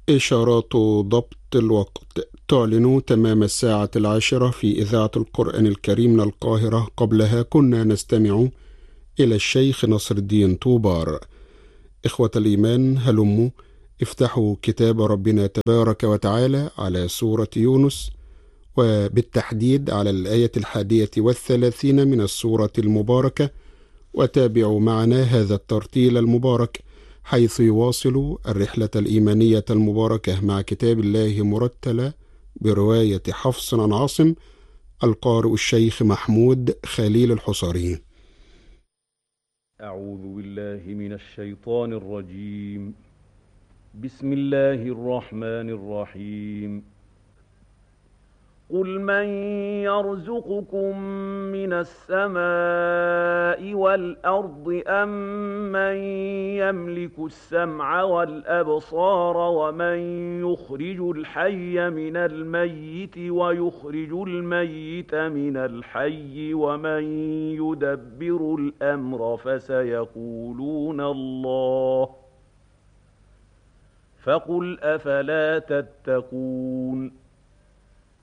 إشارات ضبط الوقت تعلن تمام الساعة 10 في إذاعة القرآن الكريم من القاهرة. قبلها كنا نستمع إلى الشيخ نصر الدين طوبار. إخوة الإيمان، هلموا افتحوا كتاب ربنا تبارك وتعالى على سورة يونس، وبالتحديد على الآية 31 من السورة المباركة، وتابعوا معنا هذا الترتيل المبارك حيث يواصل الرحلة الإيمانية المباركة مع كتاب الله مرتلة برواية حفص عن عاصم. القارئ الشيخ محمود خليل الحصاري. أعوذ بالله من الشيطان الرجيم. بسم الله الرحمن الرحيم. قل من يرزقكم من السماء والأرض أم من يملك السمع والأبصار ومن يخرج الحي من الميت ويخرج الميت من الحي ومن يدبر الأمر فسيقولون الله فقل أفلا تتقون